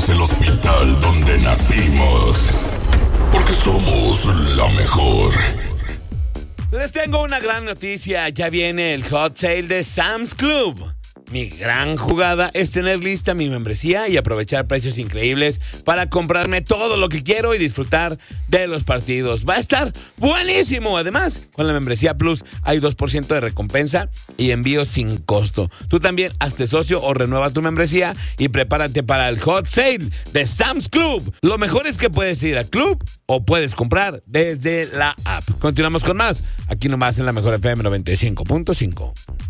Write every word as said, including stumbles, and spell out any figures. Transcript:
Somos el hospital donde nacimos. Porque somos la mejor. Les tengo una gran noticia. Ya viene el hot sale de Sam's Club. Mi gran jugada es tener lista mi membresía y aprovechar precios increíbles para comprarme todo lo que quiero y disfrutar de los partidos. Va a estar buenísimo. Además, con la membresía Plus hay dos por ciento de recompensa y envío sin costo. Tú también hazte socio o renueva tu membresía y prepárate para el hot sale de Sam's Club. Lo mejor es que puedes ir al club o puedes comprar desde la app. Continuamos con más, aquí nomás en la Mejor F M noventa y cinco punto cinco.